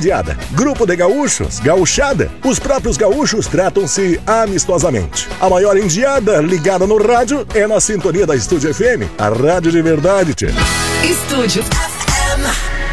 indiada. Grupo de gaúchos, gauchada. Os próprios gaúchos tratam-se amistosamente. A maior indiada ligada no rádio é na sintonia da Estúdio FM, a rádio de verdade, tchê. Estúdio FM.